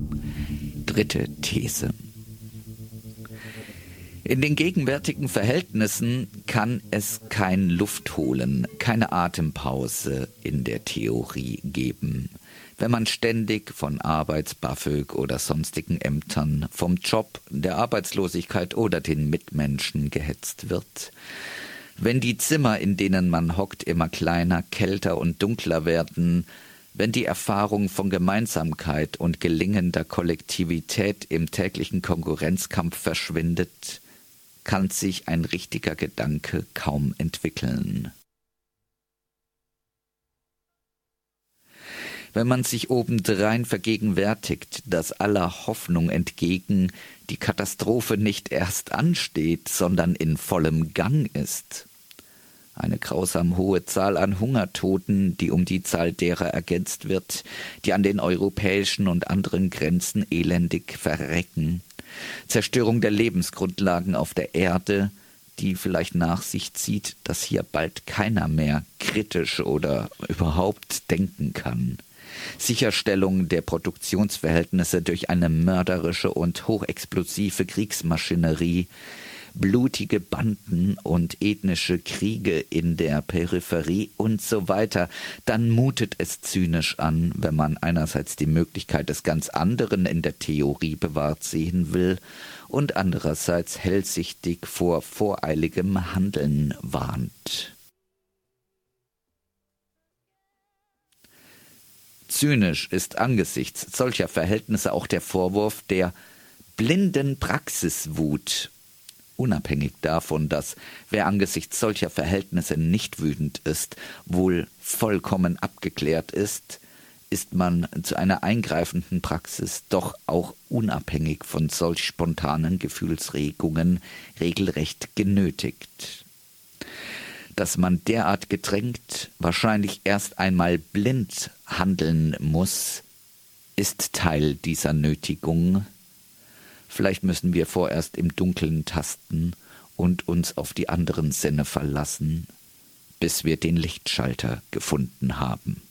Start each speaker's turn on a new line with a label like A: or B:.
A: Dritte These. In den gegenwärtigen Verhältnissen kann es kein Luftholen, keine Atempause in der Theorie geben. Wenn man ständig von Arbeits-BAföG oder sonstigen Ämtern, vom Job, der Arbeitslosigkeit oder den Mitmenschen gehetzt wird. Wenn die Zimmer, in denen man hockt, immer kleiner, kälter und dunkler werden, wenn die Erfahrung von Gemeinsamkeit und gelingender Kollektivität im täglichen Konkurrenzkampf verschwindet, kann sich ein richtiger Gedanke kaum entwickeln. Wenn man sich obendrein vergegenwärtigt, dass aller Hoffnung entgegen die Katastrophe nicht erst ansteht, sondern in vollem Gang ist, eine grausam hohe Zahl an Hungertoten, die um die Zahl derer ergänzt wird, die an den europäischen und anderen Grenzen elendig verrecken, Zerstörung der Lebensgrundlagen auf der Erde, die vielleicht nach sich zieht, dass hier bald keiner mehr kritisch oder überhaupt denken kann. Sicherstellung der Produktionsverhältnisse durch eine mörderische und hochexplosive Kriegsmaschinerie, blutige Banden und ethnische Kriege in der Peripherie und so weiter, dann mutet es zynisch an, wenn man einerseits die Möglichkeit des ganz anderen in der Theorie bewahrt sehen will und andererseits hellsichtig vor voreiligem Handeln warnt. Zynisch ist angesichts solcher Verhältnisse auch der Vorwurf der blinden Praxiswut, unabhängig davon, dass wer angesichts solcher Verhältnisse nicht wütend ist, wohl vollkommen abgeklärt ist, ist man zu einer eingreifenden Praxis doch auch unabhängig von solch spontanen Gefühlsregungen regelrecht genötigt. Dass man derart gedrängt, wahrscheinlich erst einmal blind handeln muss, ist Teil dieser Nötigung. Vielleicht müssen wir vorerst im Dunkeln tasten und uns auf die anderen Sinne verlassen, bis wir den Lichtschalter gefunden haben.